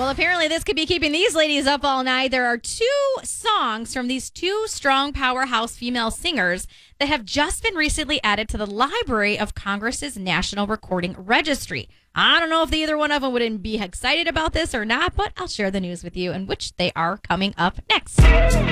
Well, apparently this could be keeping these ladies up all night. There are 2 songs from these 2 strong powerhouse female singers that have just been recently added to the Library of Congress's National Recording Registry. I don't know if either one of them would be excited about this or not, but I'll share the news with you, and which they are coming up next.